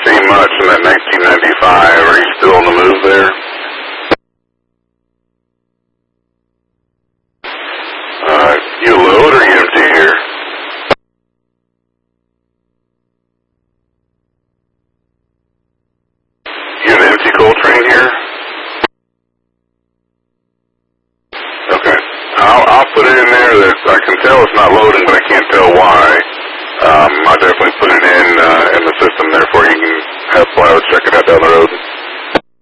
see much in that 1995. Are you still on the move there? You load or you empty here? You an empty coal train here? Okay. I'll put it in there that I can tell it's not loading, but I can't tell why. I'll definitely put it in the system there for you. You can have Plow check it out down the road.